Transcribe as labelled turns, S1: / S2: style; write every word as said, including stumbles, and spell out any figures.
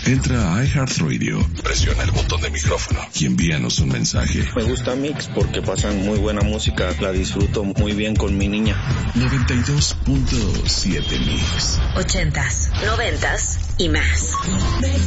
S1: Entra a iHeartRadio, presiona el botón de micrófono y envíanos un mensaje.
S2: Me gusta Mix porque pasan muy buena música, la disfruto muy bien con mi niña.
S1: noventa y dos punto siete Mix.
S3: Ochentas, noventas y más.